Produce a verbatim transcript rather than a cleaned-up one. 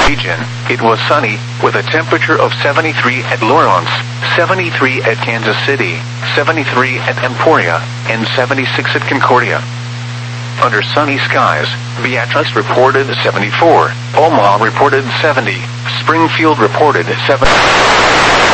region, it was sunny, with a temperature of seventy-three at Lawrence, seventy-three at Kansas City, seventy-three at Emporia, and seventy-six at Concordia. Under sunny skies, Beatrice reported seventy-four, Omaha reported seventy, Springfield reported seventy.